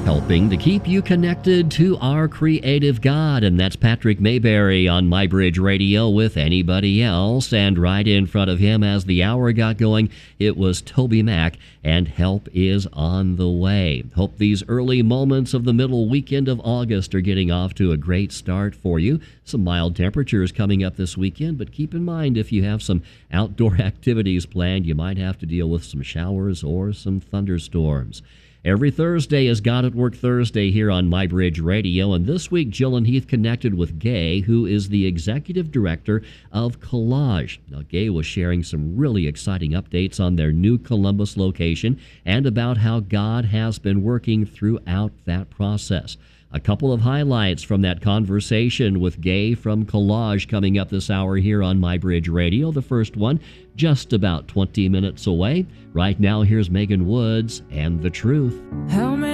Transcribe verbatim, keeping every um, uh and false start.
helping to keep you connected to our creative God. And that's Patrick Mayberry on MyBridge Radio with Anybody Else. And right in front of him as the hour got going, it was Toby Mac, and Help is on the way. Hope these early moments of the middle weekend of August are getting off to a great start for you. Some mild temperatures coming up this weekend, but keep in mind if you have some outdoor activities planned, you might have to deal with some showers or some thunderstorms. Every Thursday is God at Work Thursday here on MyBridge Radio, and this week Jill and Heath connected with Gay, who is the executive director of Collage. Now, Gay was sharing some really exciting updates on their new Columbus location and about how God has been working throughout that process. A couple of highlights from that conversation with Gay from Collage coming up this hour here on MyBridge Radio. The first one, just about twenty minutes away. Right now, here's Megan Woods and The Truth. How many